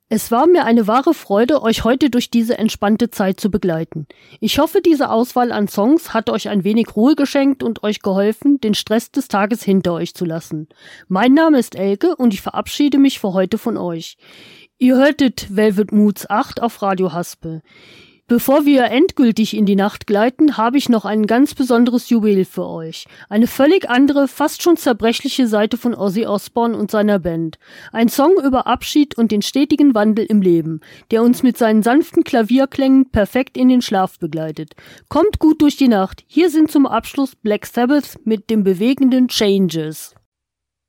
Es war mir eine wahre Freude, euch heute durch diese entspannte Zeit zu begleiten. Ich hoffe, diese Auswahl an Songs hat euch ein wenig Ruhe geschenkt und euch geholfen, den Stress des Tages hinter euch zu lassen. Mein Name ist Elke und ich verabschiede mich für heute von euch. Ihr hörtet Velvet Moods 8 auf Radio Haspel. Bevor wir endgültig in die Nacht gleiten, habe ich noch ein ganz besonderes Juwel für euch. Eine völlig andere, fast schon zerbrechliche Seite von Ozzy Osbourne und seiner Band. Ein Song über Abschied und den stetigen Wandel im Leben, der uns mit seinen sanften Klavierklängen perfekt in den Schlaf begleitet. Kommt gut durch die Nacht. Hier sind zum Abschluss Black Sabbath mit dem bewegenden Changes.